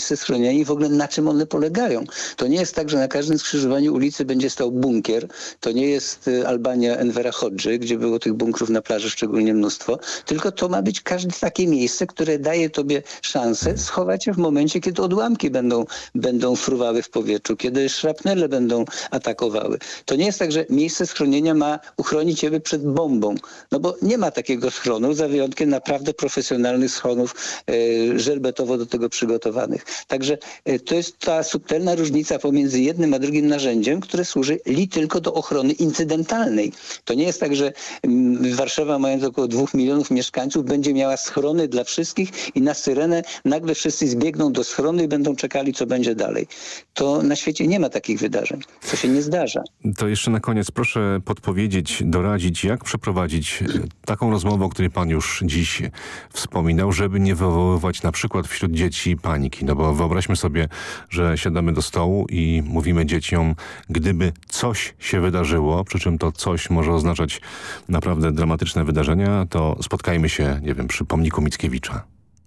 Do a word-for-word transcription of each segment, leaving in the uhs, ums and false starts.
miejsce schronienia i w ogóle na czym one polegają. To nie jest tak, że na każdym skrzyżowaniu ulicy będzie stał bunkier. To nie jest Albania Envera Hodży, gdzie było tych bunkrów na plaży szczególnie mnóstwo, tylko to ma być każde takie miejsce, które daje tobie szansę schować się w momencie, kiedy odłamki będą, będą fruwały w powietrzu, kiedy szrapnele będą atakowały. To nie jest tak, że miejsce schronienia ma uchronić ciebie przed bombą. No bo nie ma takiego schronu, za wyjątkiem naprawdę profesjonalnych schronów e, żelbetowo do tego przygotowanych. Także e, to jest ta subtelna różnica pomiędzy jednym a drugim narzędziem, które służy li tylko do ochrony incydentalnej. To nie jest tak, że m, Warszawa, mając około dwóch milionów mieszkańców, będzie miała schrony dla wszystkich i na syrenę nagle wszyscy zbiegną do schronu i będą czekali, co będzie dalej. To na świecie nie ma takich wydarzeń. To się nie zdarza. To jeszcze na koniec proszę podpowiedzieć, doradzić, jak przeprowadzić taką rozmowę, o której pan już dziś wspominał, żeby nie wywoływać na przykład wśród dzieci paniki. No bo wyobraźmy sobie, że siadamy do stołu i mówimy dzieciom, gdyby coś się wydarzyło, przy czym to coś może oznaczać naprawdę dramatyczne wydarzenia, to spotkajmy się, nie wiem, przy pomniku Mickiewicza.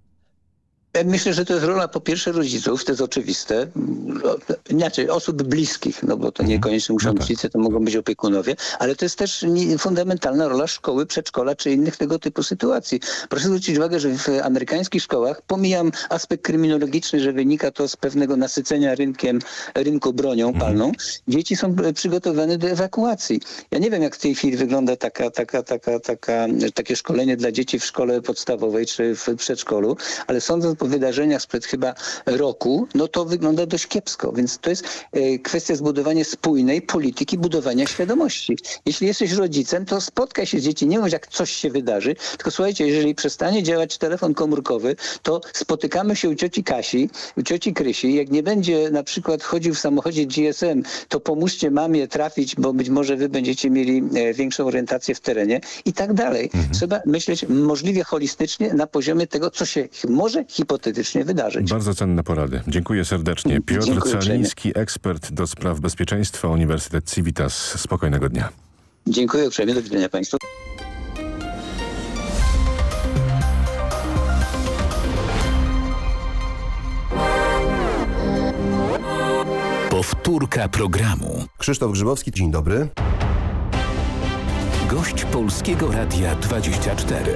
Myślę, że to jest rola po pierwsze rodziców, to jest oczywiste. Inaczej, osób bliskich, no bo to niekoniecznie muszą być rodzice, to mogą być opiekunowie, ale to jest też fundamentalna rola szkoły, przedszkola czy innych tego typu sytuacji. Proszę zwrócić uwagę, że w amerykańskich szkołach, pomijam aspekt kryminologiczny, że wynika to z pewnego nasycenia rynkiem, rynku bronią palną, dzieci są przygotowane do ewakuacji. Ja nie wiem, jak w tej chwili wygląda taka, taka, taka, taka, takie szkolenie dla dzieci w szkole podstawowej czy w przedszkolu, ale sądząc po wydarzeniach sprzed chyba roku, no to wygląda dość kiepsko. Więc to jest e, kwestia zbudowania spójnej polityki budowania świadomości. Jeśli jesteś rodzicem, to spotkaj się z dziećmi, nie mów, jak coś się wydarzy, tylko słuchajcie, jeżeli przestanie działać telefon komórkowy, to spotykamy się u cioci Kasi, u cioci Krysi. Jak nie będzie na przykład chodził w samochodzie G S M, to pomóżcie mamie trafić, bo być może wy będziecie mieli e, większą orientację w terenie i tak dalej. Mhm. Trzeba myśleć możliwie holistycznie na poziomie tego, co się może hipotetycznie hipotetycznie wydarzyć. Bardzo cenne porady. Dziękuję serdecznie. Piotr Dziękuję Celiński, ekspert do spraw bezpieczeństwa, Uniwersytet Civitas. Spokojnego dnia. Dziękuję uprzejmie. Do widzenia państwu. Powtórka programu. Krzysztof Grzybowski, dzień dobry. Gość Polskiego Radia dwadzieścia cztery.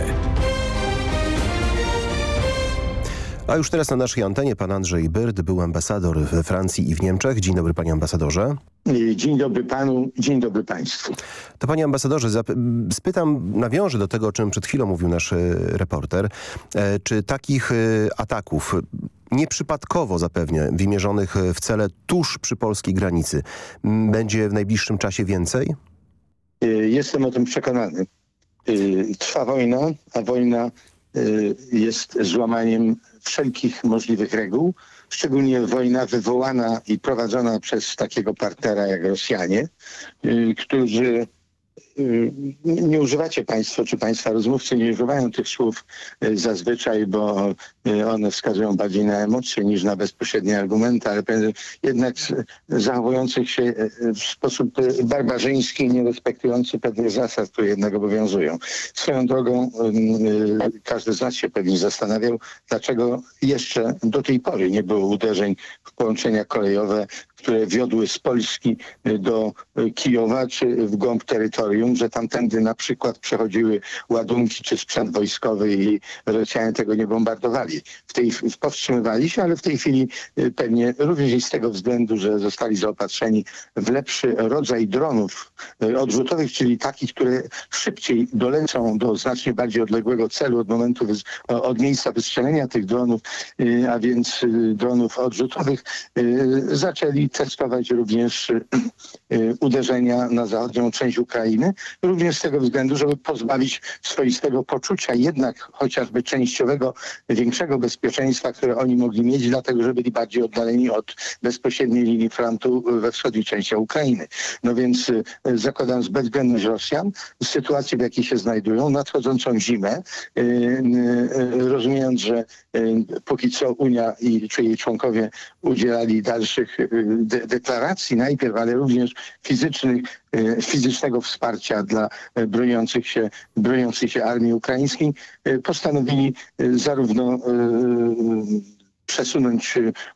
A już teraz na naszej antenie pan Andrzej Byrd, był ambasador we Francji i w Niemczech. Dzień dobry, panie ambasadorze. Dzień dobry panu, dzień dobry państwu. To panie ambasadorze, spytam, nawiążę do tego, o czym przed chwilą mówił nasz reporter. Czy takich ataków, nieprzypadkowo zapewne wymierzonych w cele tuż przy polskiej granicy, będzie w najbliższym czasie więcej? Jestem o tym przekonany. Trwa wojna, a wojna jest złamaniem wszelkich możliwych reguł, szczególnie wojna wywołana i prowadzona przez takiego partnera jak Rosjanie, którzy nie używacie państwo, czy państwa rozmówcy nie używają tych słów zazwyczaj, bo one wskazują bardziej na emocje niż na bezpośrednie argumenty, ale jednak zachowujących się w sposób barbarzyński i nie respektujący pewnych zasad, które jednak obowiązują. Swoją drogą każdy z nas się pewnie zastanawiał, dlaczego jeszcze do tej pory nie było uderzeń w połączenia kolejowe, które wiodły z Polski do Kijowa czy w głąb terytorium, że tamtędy na przykład przechodziły ładunki czy sprzęt wojskowy i Rosjanie tego nie bombardowali. W tej, powstrzymywali się, ale w tej chwili pewnie również i z tego względu, że zostali zaopatrzeni w lepszy rodzaj dronów odrzutowych, czyli takich, które szybciej dolecą do znacznie bardziej odległego celu od momentu, od miejsca wystrzelenia tych dronów, a więc dronów odrzutowych, zaczęli testować również uderzenia na zachodnią część Ukrainy, również z tego względu, żeby pozbawić swoistego poczucia jednak chociażby częściowego, większego bezpieczeństwa, które oni mogli mieć, dlatego że byli bardziej oddaleni od bezpośredniej linii frontu we wschodniej części Ukrainy. No więc zakładając bezwzględność Rosjan, sytuację, w jakiej się znajdują, nadchodzącą zimę, rozumiejąc, że póki co Unia i czy jej członkowie udzielali dalszych de deklaracji najpierw, ale również fizycznych, fizycznego wsparcia dla broniących się, broniących się armii ukraińskiej, postanowili zarówno przesunąć